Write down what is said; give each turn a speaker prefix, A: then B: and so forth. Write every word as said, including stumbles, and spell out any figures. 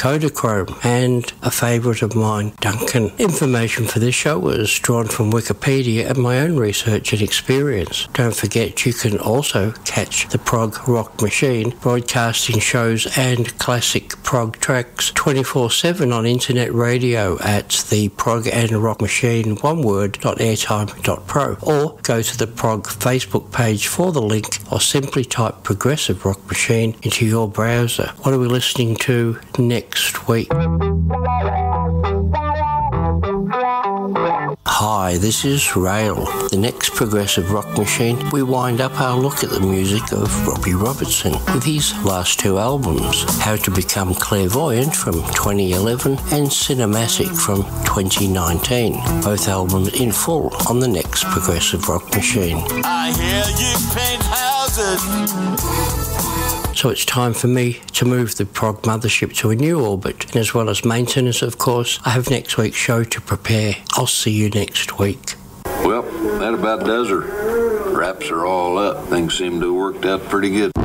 A: Kodachrome, and a favourite of mine, Duncan. Information for this show was drawn from Wikipedia and my own research and experience. Don't forget you can also catch the Prog Rock Machine broadcasting shows and classic prog tracks twenty-four seven on internet radio at the Prog and Rock Machine one word dot airtime dot pro, or go to the Prog Facebook page for the link, or simply type Progressive Rock Machine into your browser. What are we listening to next week? Hi, this is Rail. The next Progressive Rock Machine, we wind up our look at the music of Robbie Robertson with his last two albums, How to Become Clairvoyant from twenty eleven and Cinematic from twenty nineteen. Both albums in full on the next Progressive Rock Machine.
B: I hear you paint houses.
A: So it's time for me to move the Prog mothership to a new orbit, and as well as maintenance, of course, I have next week's show to prepare. I'll see you next week.
C: Well, that about does her. Wraps are all up. Things seem to have worked out pretty good.